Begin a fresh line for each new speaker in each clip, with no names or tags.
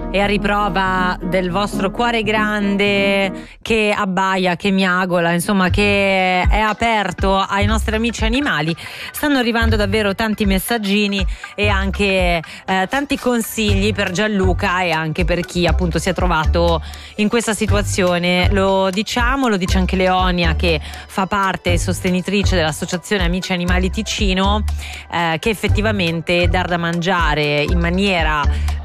E a riprova del vostro cuore grande che abbaia, che miagola, insomma che è aperto ai nostri amici animali, stanno arrivando davvero tanti messaggini e anche tanti consigli per Gianluca e anche per chi appunto si è trovato in questa situazione. Lo diciamo, lo dice anche Leonia, che fa parte e sostenitrice dell'Associazione Amici Animali Ticino, che effettivamente dar da mangiare in maniera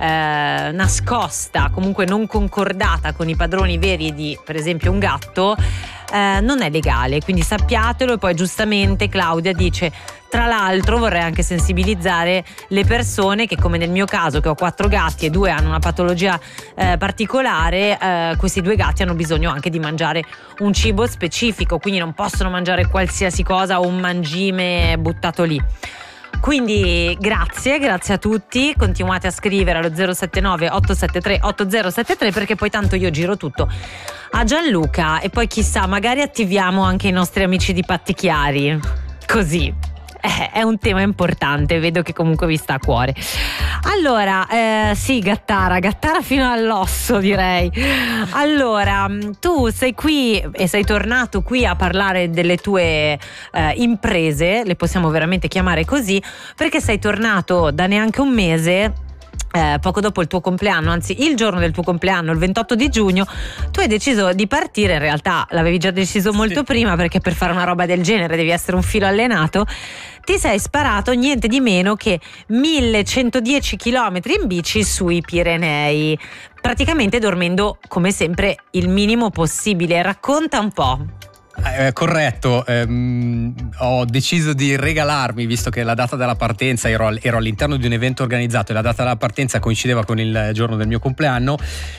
nascosta, comunque non concordata con i padroni veri di, per esempio, un gatto, non è legale, quindi sappiatelo. E poi giustamente Claudia dice: tra l'altro vorrei anche sensibilizzare le persone che, come nel mio caso, che ho 4 gatti e 2 hanno una patologia particolare, questi 2 gatti hanno bisogno anche di mangiare un cibo specifico, quindi non possono mangiare qualsiasi cosa o un mangime buttato lì. Quindi grazie a tutti, continuate a scrivere allo 079 873 8073, perché poi tanto io giro tutto a Gianluca e poi chissà, magari attiviamo anche i nostri amici di Patti Chiari, così. È un tema importante, vedo che comunque vi sta a cuore. Allora, sì, Gattara fino all'osso, direi. Allora, tu sei qui e sei tornato qui a parlare delle tue imprese, le possiamo veramente chiamare così, perché sei tornato da neanche un mese. Poco dopo il tuo compleanno, anzi il giorno del tuo compleanno, il 28 di giugno, tu hai deciso di partire. In realtà l'avevi già deciso molto prima, perché per fare una roba del genere devi essere un filo allenato. Ti sei sparato niente di meno che 1110 km in bici sui Pirenei, praticamente dormendo come sempre il minimo possibile. Racconta un po'.
Corretto, ho deciso di regalarmi, visto che la data della partenza ero all'interno di un evento organizzato e la data della partenza coincideva con il giorno del mio compleanno.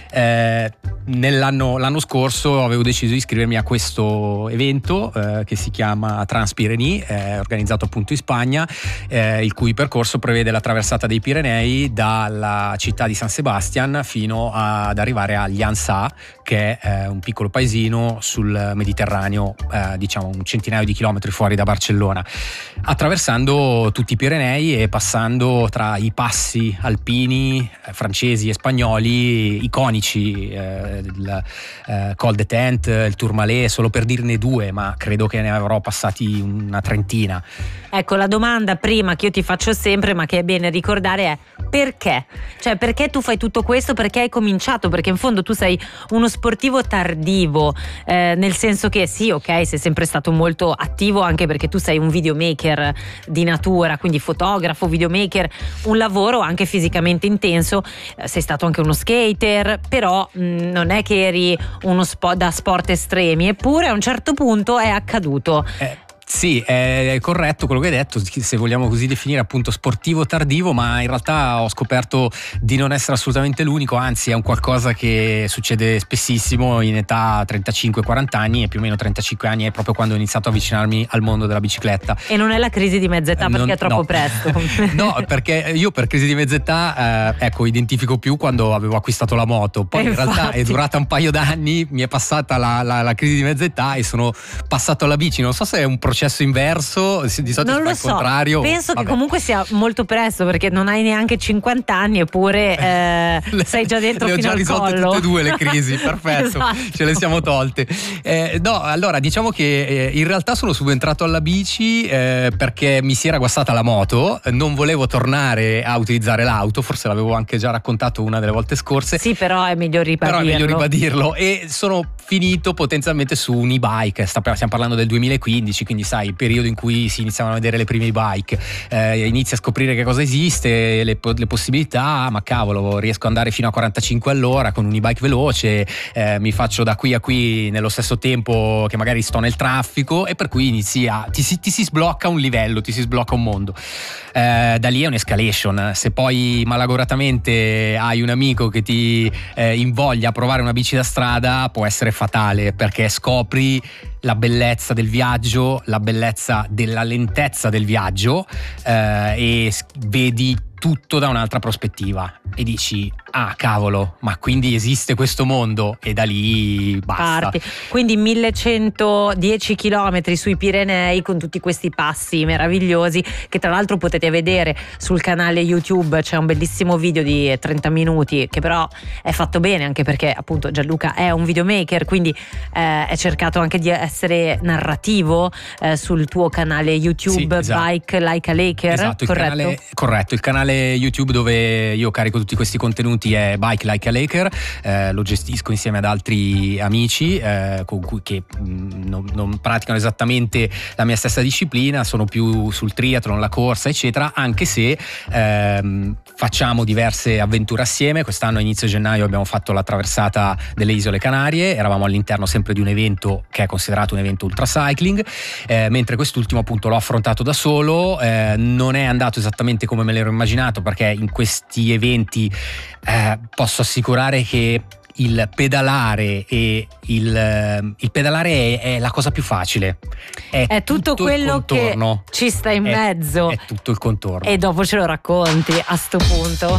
L'anno scorso avevo deciso di iscrivermi a questo evento che si chiama Transpirenei, organizzato appunto in Spagna, il cui percorso prevede la traversata dei Pirenei dalla città di San Sebastian fino ad arrivare a Llançà, che è un piccolo paesino sul Mediterraneo, diciamo un centinaio di chilometri fuori da Barcellona, attraversando tutti i Pirenei e passando tra i passi alpini francesi e spagnoli iconici, il Col de Tent, il Tourmalet, solo per dirne 2, ma credo che ne avrò passati una trentina.
Ecco, la domanda prima che io ti faccio sempre, ma che è bene ricordare, è perché? Cioè, perché tu fai tutto questo? Perché hai cominciato? Perché in fondo tu sei uno sportivo tardivo, nel senso che sì, ok, sei sempre stato molto attivo, anche perché tu sei un videomaker di natura, quindi fotografo, videomaker, un lavoro anche fisicamente intenso, sei stato anche uno skater, però non è che eri uno da sport estremi, eppure a un certo punto è accaduto.
Sì, è corretto quello che hai detto, se vogliamo così definire, appunto sportivo tardivo, ma in realtà ho scoperto di non essere assolutamente l'unico, anzi è un qualcosa che succede spessissimo in età 35-40 anni, e più o meno 35 anni è proprio quando ho iniziato a avvicinarmi al mondo della bicicletta.
E non è la crisi di mezza età, perché è troppo presto.
No, perché io per crisi di mezza età identifico più quando avevo acquistato la moto, poi in realtà è durata un paio d'anni, mi è passata la crisi di mezza età e sono passato alla bici. Non so se è un processo inverso, di solito
non lo
al
so,
contrario.
penso che comunque sia molto presto, perché non hai neanche 50 anni eppure sei già dentro fino al collo. Le ho già risolte
tutte e 2 le crisi, perfetto.
Esatto.
Ce le siamo tolte. No, allora diciamo che in realtà sono subentrato alla bici perché mi si era guastata la moto, non volevo tornare a utilizzare l'auto, forse l'avevo anche già raccontato una delle volte scorse.
Sì, però è meglio ribadirlo.
E sono finito potenzialmente su un e-bike, stiamo parlando del 2015, quindi sai, il periodo in cui si iniziavano a vedere le prime e-bike, inizi a scoprire che cosa esiste, le possibilità, ma cavolo, riesco ad andare fino a 45 all'ora con un e-bike veloce, mi faccio da qui a qui nello stesso tempo che magari sto nel traffico, e per cui ti si sblocca un livello, ti si sblocca un mondo. Da lì è un'escalation. Se poi malauguratamente hai un amico che ti invoglia a provare una bici da strada, può essere fatale, perché scopri la bellezza del viaggio, la bellezza della lentezza del viaggio, e vedi tutto da un'altra prospettiva e dici ah cavolo, ma quindi esiste questo mondo, e da lì basta.
Parti. Quindi 1110 chilometri sui Pirenei con tutti questi passi meravigliosi che tra l'altro potete vedere sul canale YouTube. C'è un bellissimo video di 30 minuti che però è fatto bene, anche perché appunto Gianluca è un videomaker, quindi è cercato anche di essere narrativo sul tuo canale YouTube,
sì, esatto.
Bike Like a Laker.
Esatto, corretto, il canale YouTube dove io carico tutti questi contenuti è Bike Like a Laker, lo gestisco insieme ad altri amici con cui che non praticano esattamente la mia stessa disciplina, sono più sul triathlon, la corsa eccetera, anche se facciamo diverse avventure assieme. Quest'anno a inizio gennaio abbiamo fatto la traversata delle Isole Canarie, eravamo all'interno sempre di un evento che è considerato un evento ultra cycling, mentre quest'ultimo appunto l'ho affrontato da solo. Non è andato esattamente come me l'ero immaginato, perché in questi eventi posso assicurare che il pedalare il pedalare è la cosa più facile,
è tutto quello che ci sta in mezzo,
è tutto il contorno,
e dopo ce lo racconti a sto punto.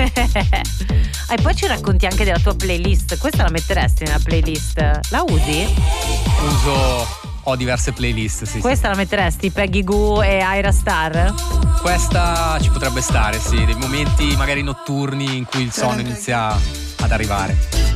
E poi ci racconti anche della tua playlist. Questa la metteresti nella playlist? La usi?
Ho diverse playlist, sì.
Questa la metteresti? Peggy Goo e Ira Star?
Questa ci potrebbe stare, sì, dei momenti magari notturni in cui il sonno inizia ad arrivare.